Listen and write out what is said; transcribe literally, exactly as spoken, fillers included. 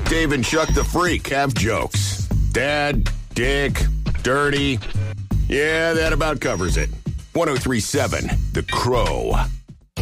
Dave and Chuck the Freak have jokes. Dad, Dick, Dirty. Yeah, that about covers it. ten thirty-seven The Crow.